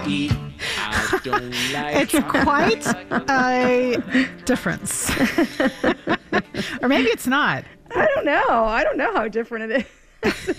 eat. I don't like It's quite a difference. Or maybe it's not. I don't know how different it is.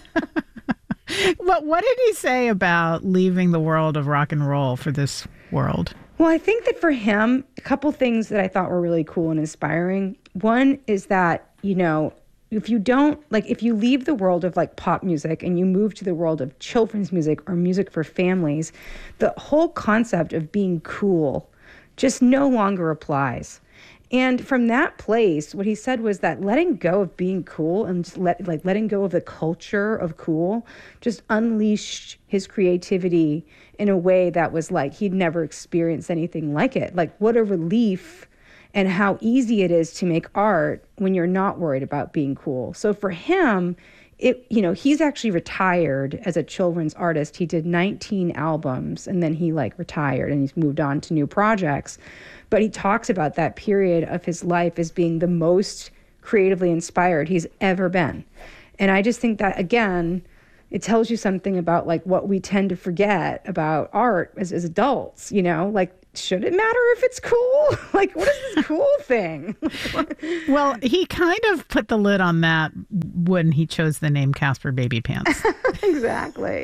But what did he say about leaving the world of rock and roll for this world? Well, I think that for him, a couple things that I thought were really cool and inspiring. One is that, if you leave the world of like pop music and you move to the world of children's music or music for families, the whole concept of being cool just no longer applies. And from that place, what he said was that letting go of being cool and just letting go of the culture of cool just unleashed his creativity in a way that was like he'd never experienced anything like it. Like, what a relief, and how easy it is to make art when you're not worried about being cool. So for him, he's actually retired as a children's artist. He did 19 albums and then he retired and he's moved on to new projects. But he talks about that period of his life as being the most creatively inspired he's ever been. And I just think that, again, it tells you something about what we tend to forget about art as adults, should it matter if it's cool? What is this cool thing? Well, he kind of put the lid on that when he chose the name Casper Baby Pants. Exactly.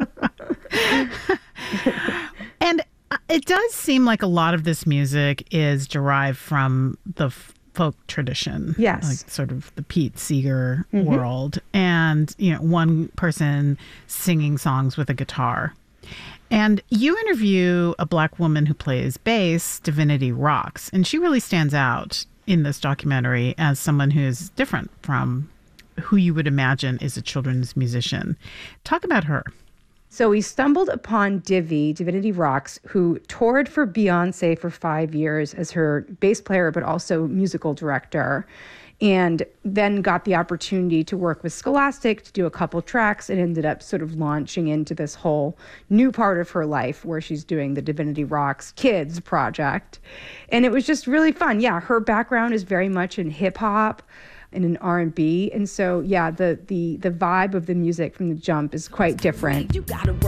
And it does seem like a lot of this music is derived from the folk tradition. Yes. Sort of the Pete Seeger world. And, one person singing songs with a guitar. And you interview a Black woman who plays bass, Divinity Rocks, and she really stands out in this documentary as someone who is different from who you would imagine is a children's musician. Talk about her. So we stumbled upon Divinity Rocks, who toured for Beyonce for 5 years as her bass player, but also musical director, and then got the opportunity to work with Scholastic to do a couple tracks and ended up sort of launching into this whole new part of her life where she's doing the Divinity Rocks Kids project. And it was just really fun. Yeah, her background is very much in hip hop and in R&B. And so, yeah, the vibe of the music from the jump is quite different. You gotta work